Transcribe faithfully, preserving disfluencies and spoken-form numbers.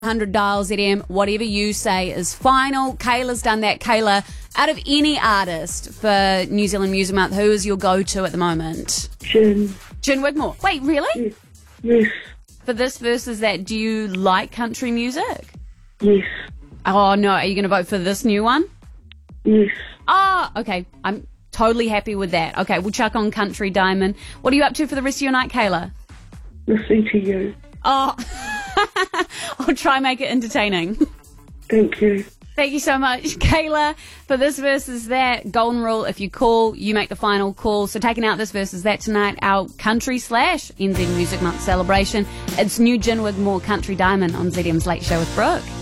one hundred dial Z M, whatever you say is final. Kayla's done that. Kayla, out of any artist for New Zealand Music Month, who is your go-to at the moment? Jin. Jin Wigmore. Wait, really? Yes. Yes. For this versus that, do you like country music? Yes. Oh, no. Are you going to vote for this new one? Yes. Oh, okay. I'm totally happy with that. Okay, we'll chuck on Country Diamond. What are you up to for the rest of your night, Kayla? Listening to you. Oh, I'll try and make it entertaining. Thank you. Thank you so much, Kayla. For this versus that, golden rule, if you call, you make the final call. So taking out this versus that tonight, our country slash N Z Music Month celebration. It's new Jin Wigmore Country Diamond on Z M's Late Show with Brooke.